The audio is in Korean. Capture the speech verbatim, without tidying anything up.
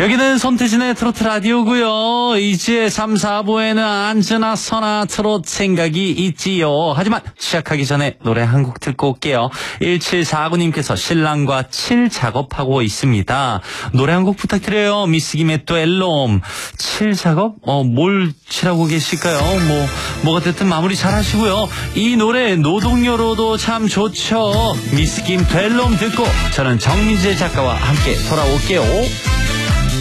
여기는 손태진의 트로트 라디오고요. 이제 삼, 사 부에는 안즈나 서나 트로트 생각이 있지요. 하지만 시작하기 전에 노래 한 곡 듣고 올게요. 일칠사구님께서 신랑과 칠 작업하고 있습니다. 노래 한 곡 부탁드려요. 미스김의 또 앨범. 칠 작업? 어, 뭘 칠하고 계실까요? 뭐, 뭐가 됐든 마무리 잘 하시고요. 이 노래 노동요로도 참 좋죠. 미스김 또 앨범 듣고 저는 정민재 작가와 함께 돌아올게요.